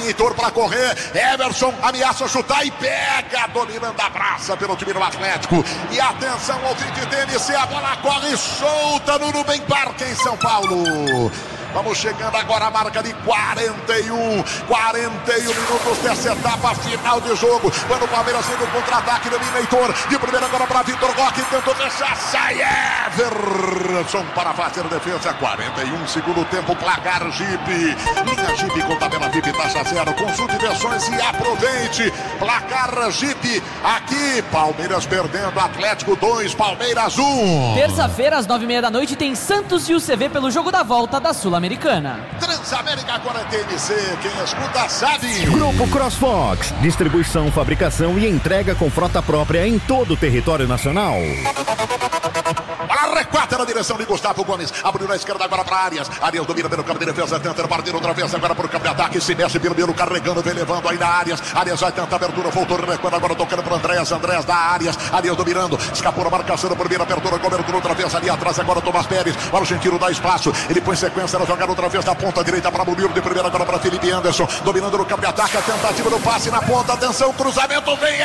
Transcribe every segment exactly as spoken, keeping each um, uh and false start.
Heitor para correr. Everson ameaça chutar e pega, dominando a braça pelo time do Atlético. E atenção ao fim de T M C, a bola corre solta no Nubem Parque em São Paulo. Vamos chegando agora à marca de quarenta e um, quarenta e um minutos dessa etapa final de jogo. Quando o Palmeiras vem no contra-ataque, domina Heitor. De primeira agora para Vitor Roque, tentou fechar, sai Everson para fazer defesa. quarenta e um, segundo tempo, placar Jeep. Linha Jeep com tabela V I P, taxa zero. Consulte versões e aproveite. Placar Jeep aqui, Palmeiras perdendo, Atlético dois, Palmeiras um. Terça-feira, às nove e meia da noite, tem Santos e U C V pelo jogo da volta da Sul-Americana. Transamérica agora é T M C, quem escuta sabe. Grupo CrossFox, distribuição, fabricação e entrega com frota própria em todo o território nacional. Bola recuada na direção de Gustavo Gomes, abriu na esquerda agora para Arias. Arias domina pelo campo de defesa, tenta partir outra vez agora para o campo de ataque, se mexe pelo meio, carregando, vem levando ainda Arias. Arias vai tentar abertura, voltou recuando agora, tocando para Andréas, Andréas da Arias, Arias dominando, escapou na marcação, primeira abertura, cobertura outra vez ali atrás, agora Tomás Pérez, o argentino dá espaço, ele põe sequência na jogada outra vez da ponta direita para Murilo, de primeira agora para Felipe Anderson, dominando no campo de ataque, a tentativa do passe na ponta, atenção, cruzamento, vem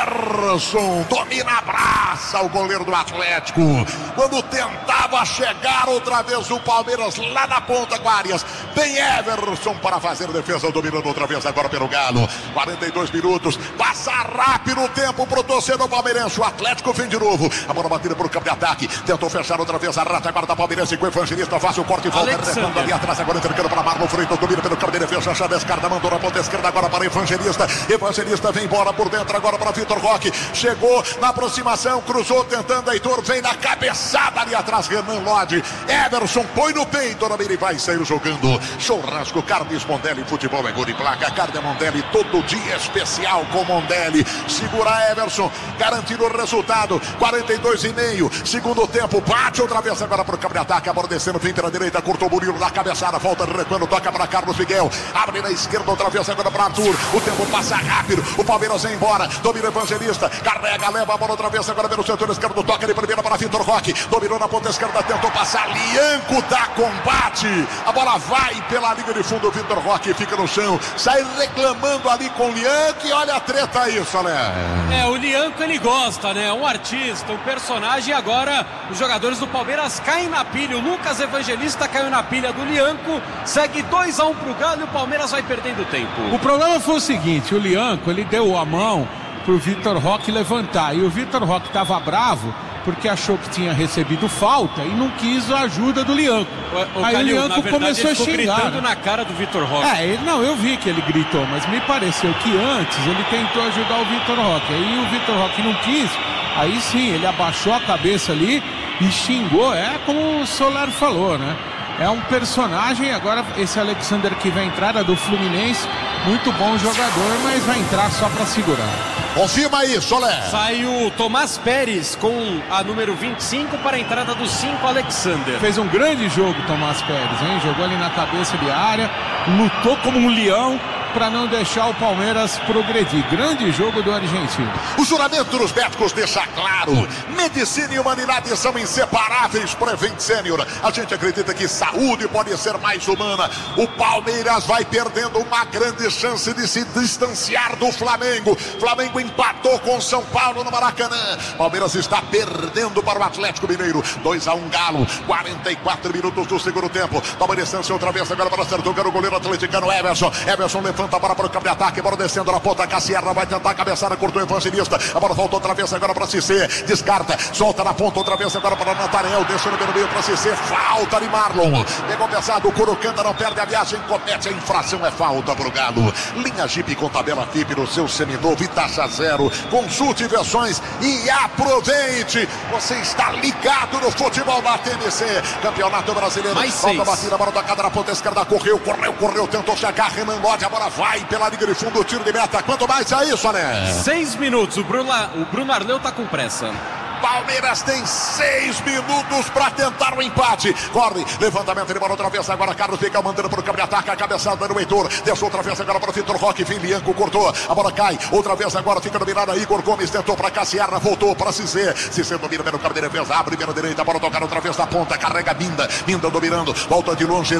Everson, domina, abraça o goleiro do Atlético, quando tentava chegar outra vez o Palmeiras lá na ponta com Arias, vem Everson para fazer defesa, dominando outra vez agora pelo Galo, quarenta e dois minutos, passa rápido o tempo pro torcedor palmeirense, o Atlético vem de novo, a bola batida pro campo de ataque, tentou fechar outra vez a rata agora da Palmeirense com o Evangelista, faz o corte e volta, recuando ali atrás, agora entregando para Marlon Freitas, domina pelo campo de defesa, já descarta, mandou na ponta esquerda agora para Evangelista, Evangelista vem embora por dentro agora para Vitor Roque, chegou na aproximação, cruzou tentando, Heitor vem na cabeçada ali atrás, Renan Lodge, Everson põe no peito, ele vai sair jogando, churrasco, Carnes Mondelli, futebol é gol de placa, Carne Mondelli, todo dia especial com Mondelli, segura Everson, garantindo o resultado, quarenta e dois e meio, segundo tempo, bate outra vez agora para o campo de ataque, a bola descendo, vem pela direita, cortou o Murilo na cabeçada, volta recuando, toca para Carlos Miguel, abre na esquerda outra vez agora para Arthur, o tempo passa rápido, o Palmeiras vem embora, domina o Evangelista, carrega, leva a bola outra vez agora pelo setor esquerdo, toca de primeira para Vitor Roque, dominou na ponta esquerda, tentou passar, Lianco dá combate, a bola vai pela linha de fundo, Vitor Roque fica no chão, sai reclamando ali com o Lianco e olha a treta aí, Solé. É, o Lianco ele gosta, né, um artista, um personagem, e agora os jogadores do Palmeiras caem na pilha, o Lucas Evangelista caiu na pilha do Lianco, segue dois a um pro Galo e o Palmeiras vai perdendo tempo. O problema foi o seguinte, o Lianco, ele deu a mão pro Vitor Roque levantar, e o Vitor Roque tava bravo, porque achou que tinha recebido falta e não quis a ajuda do Lianco. O, o Aí Calil, o Lianco verdade, começou a xingar, gritando né? na cara do Vitor Roque. É, ele, não, eu vi que ele gritou, mas me pareceu que antes ele tentou ajudar o Vitor Roque. Aí o Vitor Roque não quis, aí sim, ele abaixou a cabeça ali e xingou, é como o Solar falou, né? É um personagem, agora esse Alexander que vai entrar, é do Fluminense, muito bom jogador, mas vai entrar só para segurar. Confirma aí, Solé. Sai o Tomás Pérez com a número vinte e cinco para a entrada do cinco, Alexander. Fez um grande jogo Tomás Pérez, hein? Jogou ali na cabeça de área, lutou como um leão para não deixar o Palmeiras progredir. Grande jogo do argentino. O juramento dos médicos deixa claro, medicina e humanidade são inseparáveis. Prevent Senior, a gente acredita que saúde pode ser mais humana. O Palmeiras vai perdendo uma grande chance de se distanciar do Flamengo. Flamengo empatou com São Paulo no Maracanã. Palmeiras está perdendo para o Atlético Mineiro. dois a um Galo, quarenta e quatro minutos do segundo tempo. Toma distância outra vez agora para acertar o goleiro atleticano Everson. Everson levanta a bola para o campo de ataque, bola descendo na ponta, Cassierra vai tentar a cabeçada, cortou o Evangelista, a bola volta outra vez agora para Cissé, descarta, solta na ponta outra vez agora para Nathaniel, deixa no meio para Cissé, falta de Marlon, pegou pesado, o Curucanta não perde a viagem, comete a infração, é falta pro Galo. Linha Jeep com tabela F I P no seu seminovo e taxa zero, consulte versões e aproveite, você está ligado no futebol da T M C, Campeonato Brasileiro, mais volta batida, a bola tocada na ponta esquerda, correu, correu, correu, tentou chegar, Renan Lodge, a bola vai pela liga de fundo, o tiro de meta, quanto mais é isso, né? Seis minutos, o Bruno, o Bruno Arleu tá com pressa. Palmeiras tem seis minutos para tentar o empate. Corre, levantamento de bola outra vez. Agora Carlos fica mandando para o campo de ataque. A cabeçada no Heitor. Deixou outra vez agora para o Vitor Roque. Vem Lianco, cortou. A bola cai. Outra vez agora fica dominada. Igor Gomes tentou para Cassierra. Voltou para Cissé. Cissé domina pelo campo de defesa. Abre pela direita. A bola tocada outra vez na ponta. Carrega Minda. Minda dominando. Volta de longe.